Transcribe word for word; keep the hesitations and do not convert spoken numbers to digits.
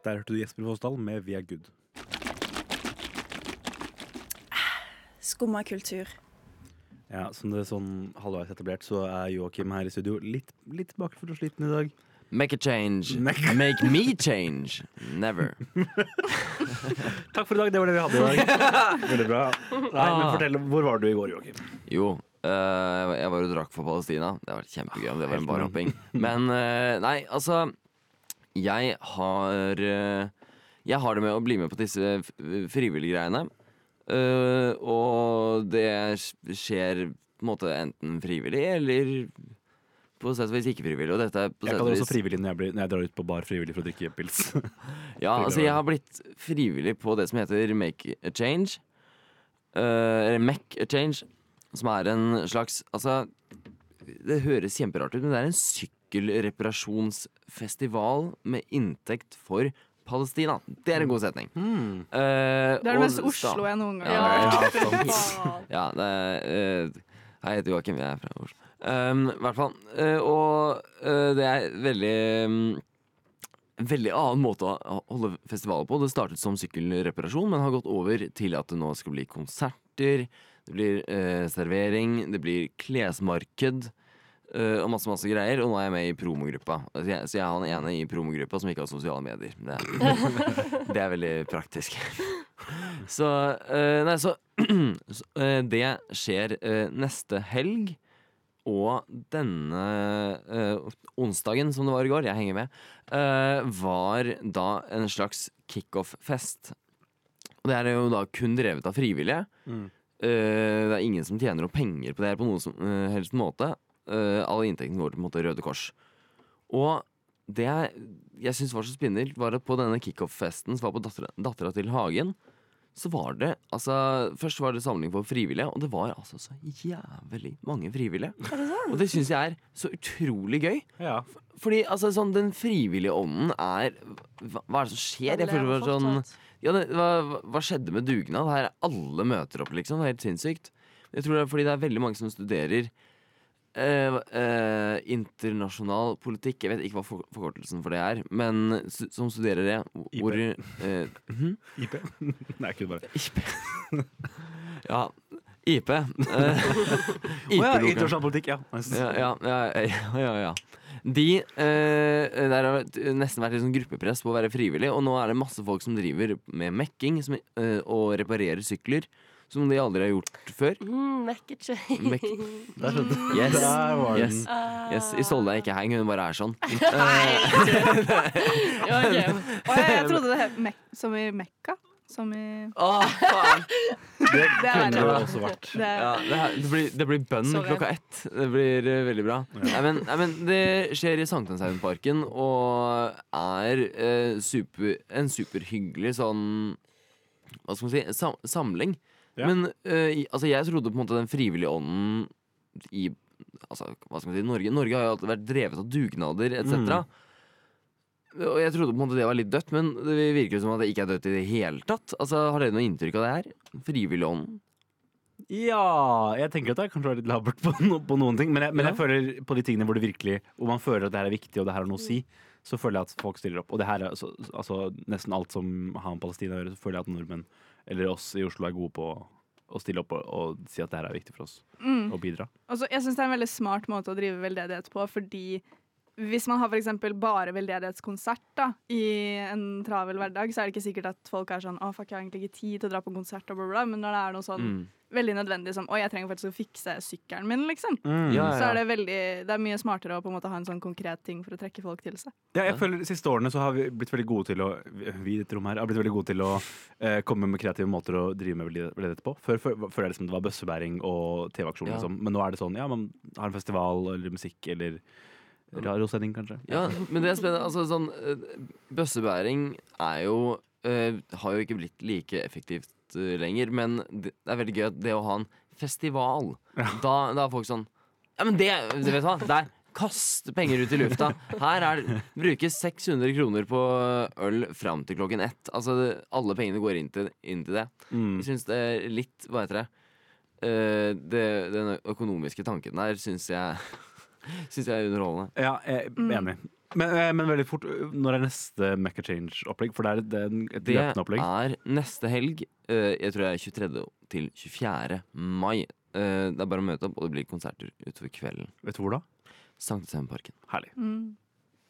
Der hørte du Jesper Fosdal med Vi er good. Skumma kultur. Ja, som det er sånn halvveis etablert, så er Joakim her i studio litt, litt bakfull og sliten i dag. Make a change. Make- Make me change. Never. Takk for i dag, det var det vi hadde i dag. Veldig bra. Nei, men fortell, hvor var du i går, Joakim? Jo, eh, jeg var og drakk for Palestina. Det var kjempegøy om det var en Helt barhopping. Men eh, nei, altså Jeg har eh, Jeg har det med å bli med på disse f- frivillige greiene. Eh, og det skjer på en måte enten frivillig eller på sett og vis ikke frivillig. Og dette er på Jeg sett og kaller det vis også frivillig når jeg, blir, når jeg drar ut på bar frivillig for å drikke pils. Ja, altså jeg har blitt frivillig på det som heter Make a Change. Eh, Eller Make a Change. Som er en slags Altså, det høres kjemperart ut, men det er en sykkelreparasjonsfestival med inntekt for Palestina. Det er en god setning. Mm. Eh, Det er det og mest sta- Oslo jeg noen gang Ja, har ja, hørt. sant. Ja, det er eh, Jeg heter Joakim, jeg er fra Oslo. Um, I hvert fall. Eh, og eh, det er veldig um, Veldig annen måte å holde festival på. Det startet som sykkelreparasjon, men har gått over til at det nå skal bli konserter, det blir eh, servering, det blir klesmarked eh, og masse masse greier. Og nå er jeg med i promogruppa. Så jeg, så jeg har den ene i promogruppa som ikke har sosiale medier. Det er, det er veldig praktisk. Så, eh, nei, så, så eh, det skjer eh, neste helg. Og denne eh, onsdagen, som det var i går, jeg henger med, eh, var da en slags kickoff-fest. Og det er jo da kun drevet av frivillige. Mm. Eh, det er ingen som tjener noe penger på det her på noen som eh, helst måte. Eh, alle inntektene går til på en måte Røde Kors. Og det jeg, jeg syns var så spinnvilt, var at på denne kickoff-festen som var på dattera, dattera til Hagen, så var det altså først var det samling for frivillige, og det var altså så jævlig mange frivillige. Og det syns jeg er så utrolig gøy. Ja. Fordi altså sånn den frivillige ånden er Hva, hva er det som skjer? Jeg føler det var sånn ja, det, hva, hva skjedde med dugnad? Her er alle møter opp, liksom. Det er helt sinnssykt. Jeg tror det er fordi det er veldig mange som studerer eh, eh, internasjonal politikk. Jeg vet ikke hva for, forkortelsen for det er, men s- som studerer det. Hvor eh, hm? I P? Nei, ikke bare. I P. Ja, I P. Eh, Å ja, I P-lokalet. internasjonal politikk, ja. Nice. Ja, ja, ja, ja, ja, ja. De eh, Der har det nesten vært litt sånn gruppepress på å være frivillig, og nå er det masse folk som driver med mekking som, eh, og reparerer sykler, som de aldri har gjort før. Mm, make a change. Mek Der skjønte du. Yes. Der var den. Yes. Yes. Isolde er ikke heng, hun bare er sånn. Ja, ok. Og jeg, jeg trodde det het Mek som i Mekka. Som i Åh, faen! Det Det er kunne det det. også vært. det, Ja, det, her, det, blir, det blir bønn Sorry. klokka ett. Det blir eh, veldig bra. Nei, men, nei, men det skjer i Sankthanshaugenparken og er eh, super, en superhyggelig sånn hva skal man si, sam samling. Ja. Men eh, i- altså, jeg trodde på en måte den frivillige ånden i altså, hva skal man si, Norge Norge har jo alltid vært drevet av dugnader et cetera. Og jeg trodde på en måte det var litt dødt, men det virker som at det ikke er dødt i det hele tatt. Altså, Har dere noe inntrykk av det her? Frivillig ånden? Ja, jeg tenker at det er kanskje litt labert på, no, på noen ting, men jeg, men Ja. jeg føler på de tingene hvor det virkelig Hvor man føler at det her er viktig og det her har noe å si, så føler jeg at folk stiller opp. Og det her er altså, altså nesten alt som har med Palestina å gjøre, så føler jeg at nordmenn, eller oss i Oslo, er gode på å stille opp og, og si at det her er viktig for oss, mm. og bidra. Altså, jeg syns det er en veldig smart måte å drive veldedighet på, fordi hvis man har for eksempel bare veldedighetskonsert da, i en travel hverdag, så er det ikke sikkert at folk er sånn 'Å, fuck, jeg har egentlig ikke tid til å dra på konsert', og bla, bla, men når det er noe sånn Mm. veldig nødvendig som 'Å, jeg trenger faktisk å fikse sykkelen min', liksom, Mm. Ja, så er det veldig Det er mye smartere å på en måte ha en sånn konkret ting for å trekke folk til seg. Ja, jeg føler De siste årene så har vi blitt veldig gode til å Vi i dette rommet her har blitt veldig gode til å eh, komme med kreative måter å drive med veldedighet på. Før, før, før er det som det var bøssebæring og T V-aksjon, Ja. liksom. Men nå er det sånn ja, man har en festival eller musikk eller radiosending, kanskje. Ja, men det er spennende. Altså, sånn, eh, bøssebæring er jo eh, har jo ikke blitt like effektivt eh, lenger, men det det er veldig gøy at det å ha en festival, da, da er folk sånn Ja, men det, du vet hva, der kaste penger ut i lufta. Her er det bruke seks hundre kroner på øl fram til klokken ett. Altså, det, alle pengene går inn til, inn til det. Mm. Jeg syns det er litt Hva heter det? Eh, det den økonomiske tanken der syns jeg Syns jeg er underholdende. Ja, jeg er Mm. enig. Men, eh, men veldig fort, når er neste Mecca Change-opplegg? For det er, det er en- et Det løpende opplegg. er neste helg. eh, Jeg tror det er tjuetredje til tjuefjerde mai. Eh, Det er bare å møte opp, og det blir konserter utover kvelden. Vet du hvor da? Sankthanshaugenparken. Herlig. Mm.